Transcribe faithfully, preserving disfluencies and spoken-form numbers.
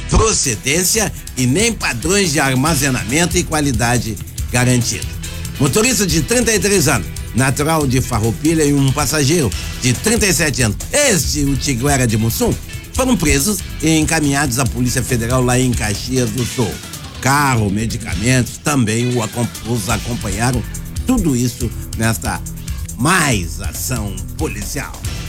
procedência e nem padrões de armazenamento e qualidade garantida. Motorista de trinta e três anos, natural de Farroupilha, e um passageiro de trinta e sete anos, este o Tiguera de Mussum, foram presos e encaminhados à Polícia Federal lá em Caxias do Sul. Carro, medicamentos também os acompanharam. Tudo isso nesta mais ação policial.